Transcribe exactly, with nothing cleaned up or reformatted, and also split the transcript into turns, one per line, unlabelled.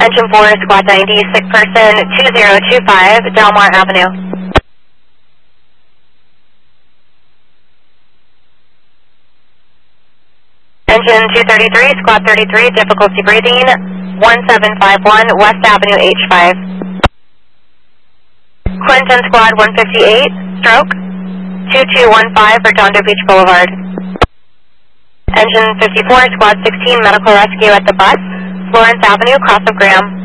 Engine four, squad ninety, sick person two zero two five, Delmar Avenue. Engine two thirty-three, squad thirty-three, difficulty breathing, one seven five one, West Avenue H five. Clinton squad one fifty-eight, stroke, two two one five, Redondo Beach Boulevard. Engine fifty-four, squad sixteen, medical rescue at the bus, Florence Avenue, cross of Graham.